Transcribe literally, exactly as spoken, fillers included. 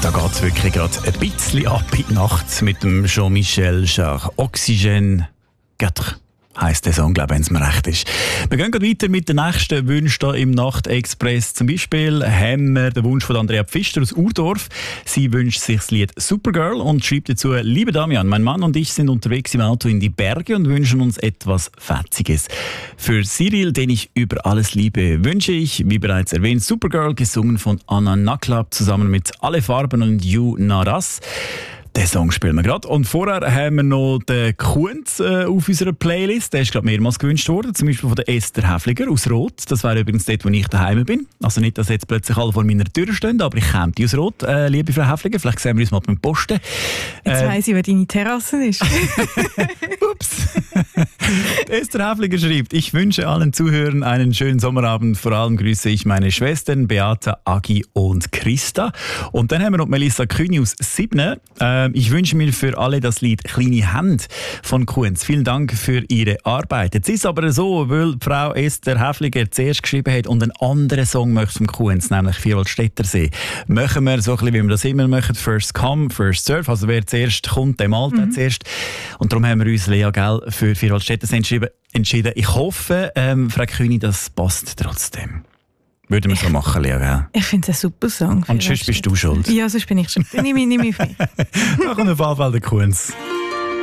Da geht es wirklich gerade ein bisschen ab in die Nacht mit dem Jean-Michel Jarre. Oxygène quatre heisst der Song, glaube ich, wenn es mir recht ist. Wir gehen gerade weiter mit den nächsten Wünschen hier im Nachtexpress. Zum Beispiel haben wir den Wunsch von Andrea Pfister aus Urdorf. Sie wünscht sich das Lied Supergirl und schreibt dazu: Liebe Damian, mein Mann und ich sind unterwegs im Auto in die Berge und wünschen uns etwas Fetziges. Für Cyril, den ich über alles liebe, wünsche ich, wie bereits erwähnt, Supergirl, gesungen von Anna Naklab, zusammen mit Alle Farben und You Naras. Den Song spielen wir gerade. Und vorher haben wir noch den Kunz äh, auf unserer Playlist. Der ist gerade mehrmals gewünscht worden. Zum Beispiel von der Esther Häfliger aus Rot. Das wäre übrigens dort, wo ich daheim bin. Also nicht, dass jetzt plötzlich alle vor meiner Tür stehen, aber ich käme aus Rot, äh, liebe Frau Häfliger. Vielleicht sehen wir uns mal beim Posten. Jetzt äh, weiss ich, wer deine Terrasse ist. Ups. Esther Häfliger schreibt: Ich wünsche allen Zuhörern einen schönen Sommerabend. Vor allem grüße ich meine Schwestern Beata, Agi und Christa. Und dann haben wir noch Melissa Kühni aus Sibne. Äh, Ich wünsche mir für alle das Lied «Kleine Hände» von Kunz. Vielen Dank für Ihre Arbeit. Jetzt ist es aber so, weil Frau Esther Häfliger zuerst geschrieben hat und einen anderen Song möchte vom Kunz, nämlich «Vierwaldstättersee». Machen wir so ein bisschen, wie wir das immer machen, «First come, first serve». Also wer zuerst kommt, der malt mhm. zuerst. Und darum haben wir uns, Lea, gell, für «Vierwaldstättersee» entschieden. Ich hoffe, ähm, Frau Kühni, das passt trotzdem. Würden wir so machen, Lea, gell? Ich finde es ein super Song. Und sonst bist du schuld. Ja, sonst bin ich schuld. Nimm mich, nimm mich. Machen wir auf jeden Fall den Kunz.